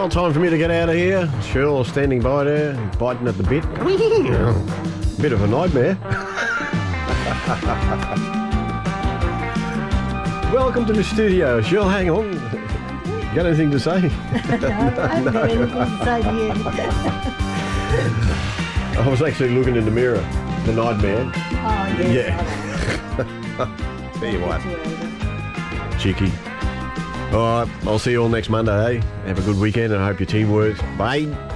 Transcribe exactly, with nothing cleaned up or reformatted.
time for me to get out of here. Cheryl standing by there, biting at the bit. Bit of a nightmare. Welcome to the studio. Cheryl, hang on. Got anything to say? no, I haven't got anything to say to you. I was actually looking in the mirror. The nightmare. Oh, yes. Yeah. There you are. Cheeky. All right, I'll see you all next Monday, eh? Have a good weekend and I hope your team works. Bye.